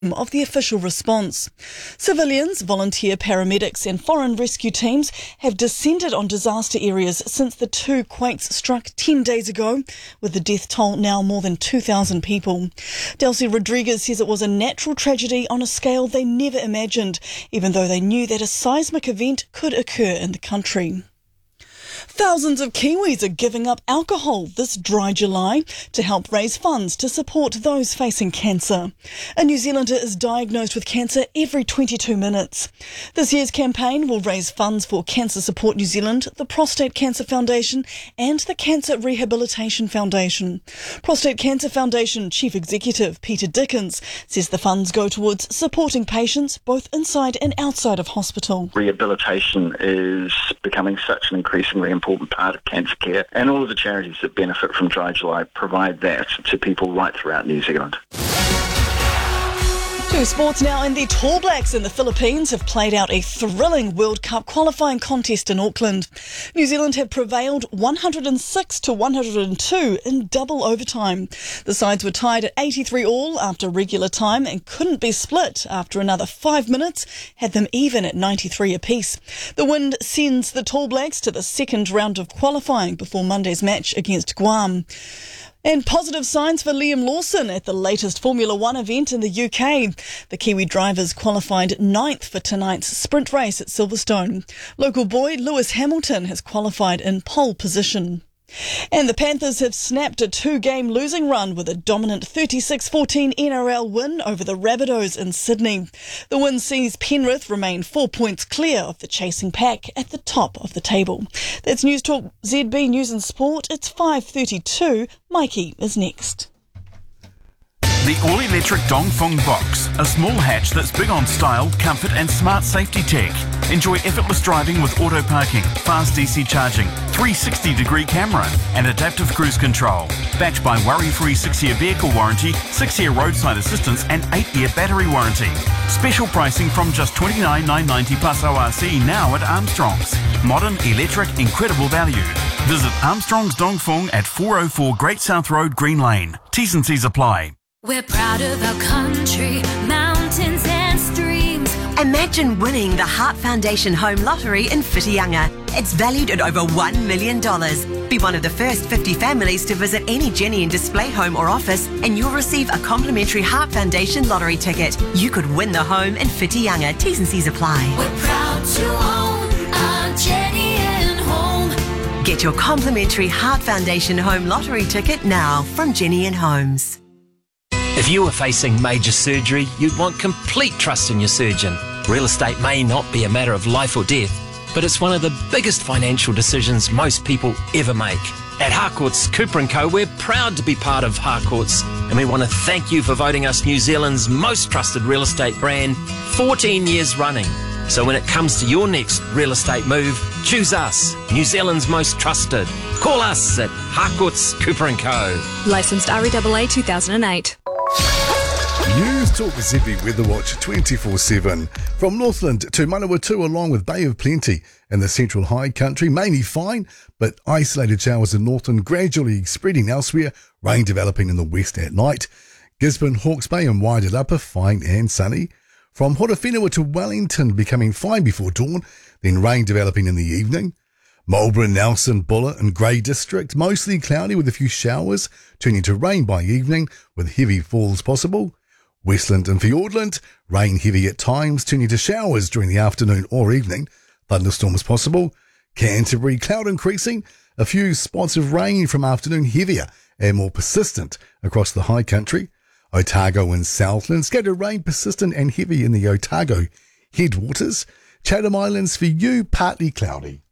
of the official response. Civilians, volunteer paramedics and foreign rescue teams have descended on disaster areas since the two quakes struck 10 days ago, with the death toll now more than 2,000 people. Delcy Rodriguez says it was a natural tragedy on a scale they never imagined, even though they knew that a seismic event could occur in the country. Thousands of Kiwis are giving up alcohol this dry July to help raise funds to support those facing cancer. A New Zealander is diagnosed with cancer every 22 minutes. This year's campaign will raise funds for Cancer Support New Zealand, the Prostate Cancer Foundation and the Cancer Rehabilitation Foundation. Prostate Cancer Foundation Chief Executive Peter Dickens says the funds go towards supporting patients both inside and outside of hospital. Rehabilitation is becoming such an increasingly important part of cancer care, and all of the charities that benefit from Dry July provide that to people right throughout New Zealand. To sports now, and the Tall Blacks in the Philippines have played out a thrilling World Cup qualifying contest in Auckland. New Zealand have prevailed 106-102 in double overtime. The sides were tied at 83 all after regular time and couldn't be split after another 5 minutes had them even at 93 apiece. The win sends the Tall Blacks to the second round of qualifying before Monday's match against Guam. And positive signs for Liam Lawson at the latest Formula One event in the UK. The Kiwi drivers qualified 9th for tonight's sprint race at Silverstone. Local boy Lewis Hamilton has qualified in pole position. And the Panthers have snapped a 2-game losing run with a dominant 36-14 NRL win over the Rabbitohs in Sydney. The win sees Penrith remain 4 points clear of the chasing pack at the top of the table. That's News Talk ZB News and Sport. It's 5:32. Mikey is next. The all-electric Dongfeng Box, a small hatch that's big on style, comfort and smart safety tech. Enjoy effortless driving with auto parking, fast DC charging, 360-degree camera and adaptive cruise control. Backed by worry-free 6-year vehicle warranty, 6-year roadside assistance and 8-year battery warranty. Special pricing from just $29,990 plus ORC now at Armstrong's. Modern, electric, incredible value. Visit Armstrong's Dongfeng at 404 Great South Road, Green Lane. T's and C's apply. We're proud of our country, mountains and streams. Imagine winning the Heart Foundation Home Lottery in Whitianga. It's valued at over $1 million. Be one of the first 50 families to visit any Jenny and Display home or office and you'll receive a complimentary Heart Foundation lottery ticket. You could win the home in Whitianga. T's and C's apply. We're proud to own our Jenny and Home. Get your complimentary Heart Foundation Home Lottery ticket now from Jenny and Homes. If you were facing major surgery, you'd want complete trust in your surgeon. Real estate may not be a matter of life or death, but it's one of the biggest financial decisions most people ever make. At Harcourts Cooper & Co, we're proud to be part of Harcourts, and we want to thank you for voting us New Zealand's most trusted real estate brand 14 years running. So when it comes to your next real estate move, choose us, New Zealand's most trusted. Call us at Harcourts Cooper & Co. Licensed REAA 2008. News Talk ZB Weather Watch 24/7. From Northland to Manawatu along with Bay of Plenty in the central high country, mainly fine, but isolated showers in Northland gradually spreading elsewhere, rain developing in the west at night. Gisborne, Hawke's Bay and Waidelapa fine and sunny. From Horowhenua to Wellington becoming fine before dawn, then rain developing in the evening. Marlborough, Nelson, Buller and Grey District mostly cloudy with a few showers, turning to rain by evening with heavy falls possible. Westland and Fiordland, rain heavy at times, turning to showers during the afternoon or evening. Thunderstorms possible. Canterbury, cloud increasing. A few spots of rain from afternoon heavier and more persistent across the high country. Otago and Southland, scattered rain persistent and heavy in the Otago headwaters. Chatham Islands for you, partly cloudy.